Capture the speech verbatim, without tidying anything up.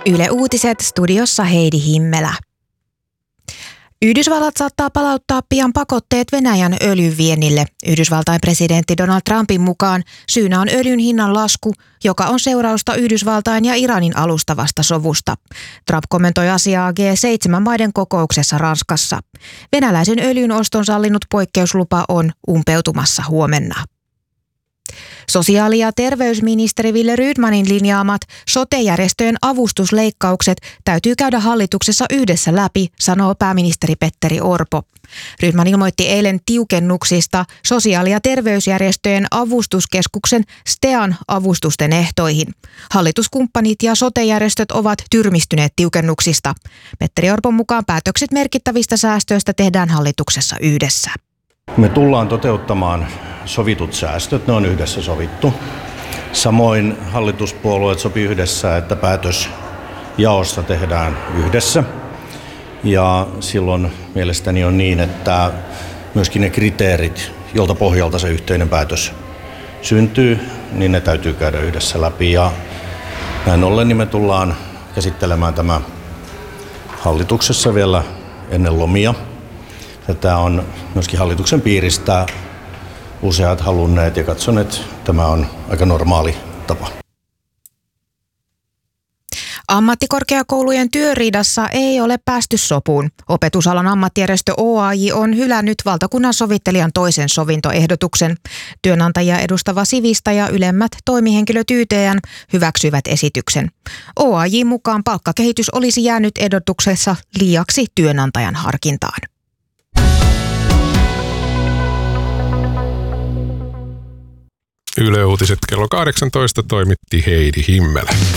Yle Uutiset, studiossa Heidi Himmelä. Yhdysvallat saattaa palauttaa pian pakotteet Venäjän öljyviennille. Yhdysvaltain presidentti Donald Trumpin mukaan syynä on öljyn hinnan lasku, joka on seurausta Yhdysvaltain ja Iranin alustavasta sovusta. Trump kommentoi asiaa G seitsemän maiden kokouksessa Ranskassa. Venäläisen öljyn oston sallinut poikkeuslupa on umpeutumassa huomenna. Sosiaali- ja terveysministeri Wille Rydmanin linjaamat sote-järjestöjen avustusleikkaukset täytyy käydä hallituksessa yhdessä läpi, sanoo pääministeri Petteri Orpo. Rydman ilmoitti eilen tiukennuksista sosiaali- ja terveysjärjestöjen avustuskeskuksen STEAn avustusten ehtoihin. Hallituskumppanit ja sote-järjestöt ovat tyrmistyneet tiukennuksista. Petteri Orpon mukaan päätökset merkittävistä säästöistä tehdään hallituksessa yhdessä. Me tullaan toteuttamaan sovitut säästöt, ne on yhdessä sovittu. Samoin hallituspuolueet sopi yhdessä, että päätös jaosta tehdään yhdessä. Ja silloin mielestäni on niin, että myöskin ne kriteerit, jolta pohjalta se yhteinen päätös syntyy, niin ne täytyy käydä yhdessä läpi. Ja näin ollen niin me tullaan käsittelemään tämä hallituksessa vielä ennen lomia. Tätä on myöskin hallituksen piiristä useat halunneet ja katsoneet, että tämä on aika normaali tapa. Ammattikorkeakoulujen työriidassa ei ole päästy sopuun. Opetusalan ammattijärjestö O A J on hylännyt valtakunnan sovittelijan toisen sovintoehdotuksen. Työnantajia edustava Sivista ja ylemmät toimihenkilöt Y T N hyväksyivät esityksen. O A J mukaan palkkakehitys olisi jäänyt ehdotuksessa liiaksi työnantajan harkintaan. Yle Uutiset kello kahdeksantoista toimitti Heidi Himmelä.